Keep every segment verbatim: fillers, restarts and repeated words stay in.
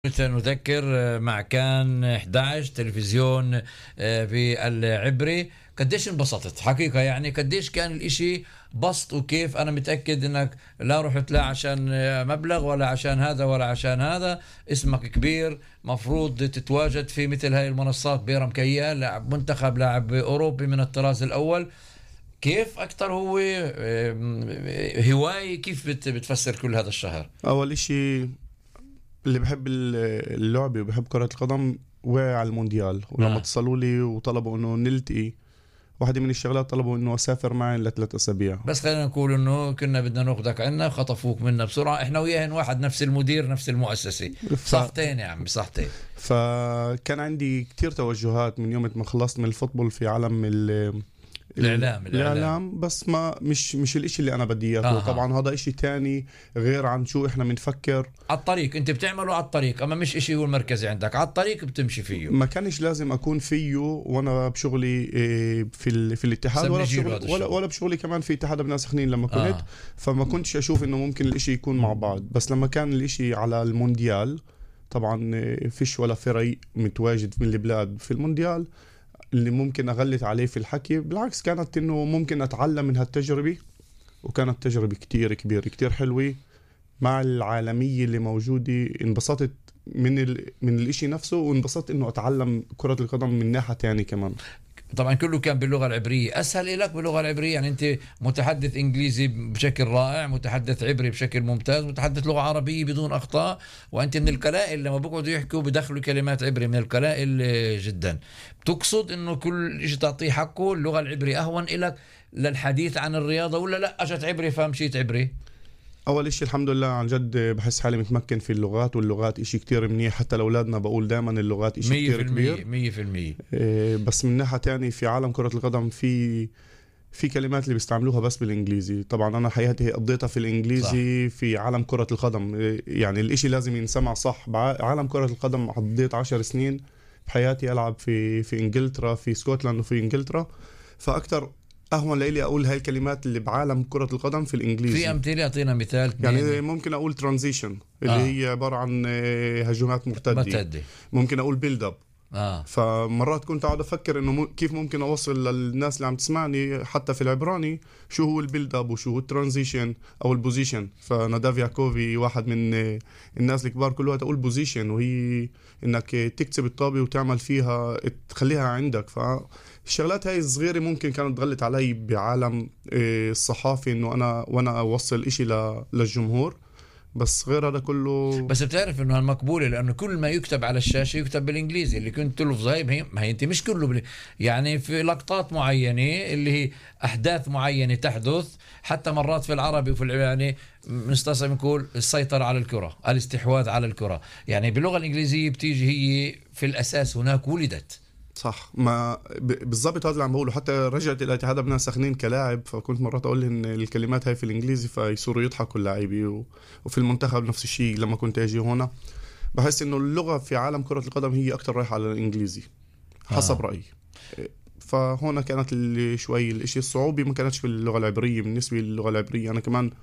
نذكر مع كان إحدى عشر تلفزيون في العبري. قديش انبسطت حقيقة، يعني قديش كان الاشي بسط، وكيف انا متأكد انك لا رحت لا عشان مبلغ ولا عشان هذا ولا عشان هذا. اسمك كبير، مفروض تتواجد في مثل هاي المنصات. بيرم كيال لاعب منتخب، لاعب اوروبي من الطراز الاول. كيف اكتر هو هواية، كيف بتفسر كل هذا الشهر؟ اول اشي اللي بحب اللعبة وبحب كرة القدم وعي على المونديال، ولما آه. اتصلوا لي وطلبوا انه نلتقي، واحدة من الشغلات طلبوا انه اسافر معي لثلاث اسابيع. بس خلينا نقول انه كنا بدنا ناخذك عنا، خطفوك منا بسرعه. احنا وياهن واحد، نفس المدير نفس المؤسسه. ف... صحتين يا عمي، صحتين. فكان عندي كتير توجهات من يوم ما خلصت من الفوتبول في عالم ال الإعلام, الإعلام. الإعلام، بس ما مش مش الاشي اللي أنا بدي إياه. آه. طبعا هذا اشي تاني غير عن شو إحنا بنفكر. على الطريق انت بتعمله على الطريق، اما مش اشي هو المركزي عندك. على الطريق بتمشي فيه. ما كانش لازم أكون فيه وأنا بشغلي إيه، في ال... في الاتحاد، ولا بشغل ولا ولا بشغلي كمان في اتحاد أبناء سخنين لما كنت. آه. فما كنتش أشوف إنه ممكن الاشي يكون مع بعض. بس لما كان الاشي على المونديال، طبعا إيه، فيش ولا فريق متواجد من البلاد في المونديال اللي ممكن أغلط عليه في الحكي. بالعكس، كانت إنه ممكن أتعلم من هالتجربة، وكانت تجربة كتير كبيرة كتير حلوة مع العالمية اللي موجودة. انبسطت من ال... من الاشي نفسه، وانبسطت إنه أتعلم كرة القدم من ناحية تاني كمان. طبعا كله كان باللغة العبرية. أسهل لك باللغة العبرية، يعني أنت متحدث إنجليزي بشكل رائع، متحدث عبري بشكل ممتاز، متحدث لغة عربية بدون أخطاء، وأنت من القلائل لما بقعدوا يحكوا بدخلوا كلمات عبري، من القلائل جدا. تقصد إنه كل شيء تعطيه حقه. اللغة العبرية أهون إلك للحديث عن الرياضة، ولا لا أجت عبري فمشيت عبري؟ أول إشي الحمد لله عن جد بحس حالي متمكن في اللغات، واللغات إشي كتير منيح. حتى لأولادنا بقول دائما اللغات إشي كتير كبير. مية في المية. إيه، بس من ناحية تاني في عالم كرة القدم في في كلمات اللي بيستعملوها بس بالإنجليزي. طبعا أنا حياتي قضيتها في الإنجليزي. صح. في عالم كرة القدم إيه، يعني الإشي لازم ينسمع صح. بعالم كرة القدم قضيت عشر سنين بحياتي ألعب في في إنجلترا، في سكوتلاند وفي إنجلترا. فأكتر أهون لي أقول هاي الكلمات اللي بعالم كرة القدم في الإنجليزي. في أمثلة، أعطينا مثال. يعني ممكن أقول ترانزيشن اللي آه. هي عبارة عن هجمات مرتدة. مرتدة. ممكن أقول بيلد أب. آه. فمرات كنت أقعد أفكر إنه م... كيف ممكن أوصل للناس اللي عم تسمعني حتى في العبراني شو هو البيلد أب وشو هو الترانزيشن أو البوزيشن. فناداف يعقوبي واحد من الناس الكبار كلها تقول بوزيشن، وهي إنك تكتب الطابة وتعمل فيها تخليها عندك. فالشغلات هاي الصغيرة ممكن كانت تغلط علي بعالم الصحافة، إنه أنا وأنا أوصل إشي للجمهور. بس غير هذا كله. بس بتعرف انه هالمقبوله، لانه كل ما يكتب على الشاشه يكتب بالانجليزي. اللي كنت تلفظ هاي ما هي انت مش كله بال... يعني في لقطات معينه اللي هي احداث معينه تحدث. حتى مرات في العربي وفي يعني نستطيع نقول السيطره على الكره، الاستحواذ على الكره. يعني باللغه الانجليزيه بتيجي هي في الاساس هناك ولدت. صح، ما بالضبط هذا اللي عم بقوله. حتى رجعت الى اتحاد ابناء سخنين كلاعب، فكنت مرات اقول ان الكلمات هاي في الانجليزي فيصيروا يضحكوا اللاعبين. و... وفي المنتخب نفس الشيء. لما كنت اجي هنا بحس انه اللغه في عالم كره القدم هي اكثر رايحه على الانجليزي حسب آه. رايي. فهنا كانت اللي شوي الاشي الصعوبه ما كانتش في اللغه العبريه. بالنسبه للغه العبريه انا كمان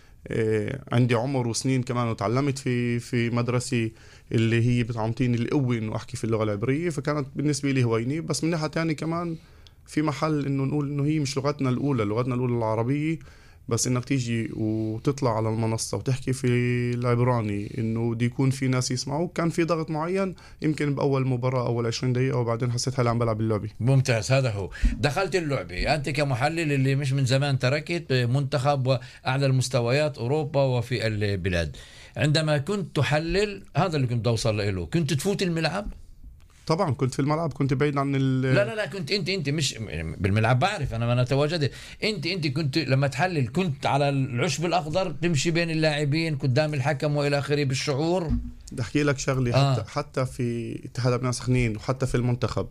إيه عندي عمر وسنين كمان، وتعلمت في في مدرسة اللي هي بتعطيني القوة إنه أحكي في اللغة العبرية. فكانت بالنسبة لي هوايني. بس من ناحية تاني كمان في محل إنه نقول إنه هي مش لغتنا الأولى، لغتنا الأولى العربية. بس إنك تيجي وتطلع على المنصة وتحكي في العبراني إنه دي يكون في ناس يسمعوك. كان في ضغط معين يمكن بأول مباراة أول عشرين دقيقة، وبعدين حسيت حالي عم بلعب اللعبة. ممتاز. هذا هو دخلت اللعبة أنت كمحلل اللي مش من زمان تركت منتخب وأعلى المستويات أوروبا وفي البلاد. عندما كنت تحلل، هذا اللي كنت أوصل له، كنت تفوت الملعب؟ طبعا كنت في الملعب، كنت بعيد عن ال لا لا لا كنت انت انت مش بالملعب. بعرف انا، ما انا تواجدت. انت انت كنت لما تحلل كنت على العشب الاخضر تمشي بين اللاعبين قدام الحكم والى اخره بالشعور. بدي احكي لك شغله. آه. حتى حتى في اتحاد ابناء سخنين وحتى في المنتخب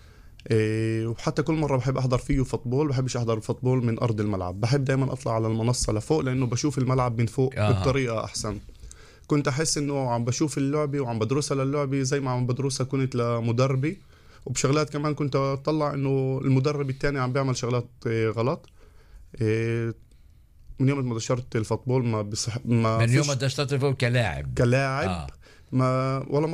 إيه، وحتى كل مره بحب احضر فيه فوتبول. بحبش احضر الفوتبول من ارض الملعب. بحب دائما اطلع على المنصه لفوق، لانه بشوف الملعب من فوق آه. بطريقه احسن. كنت أحس إنه عم بشوف اللعبة وعم بدرسها للعبة زي ما عم بدرسها كنت لمدربي. وبشغلات كمان كنت أطلع إنه المدرب التاني عم بيعمل شغلات غلط. من يوم ما دشرت الفوتبول ما بصح ما من يوم ما دشرت الفوتبول كلاعب كلاعب آه. ما والله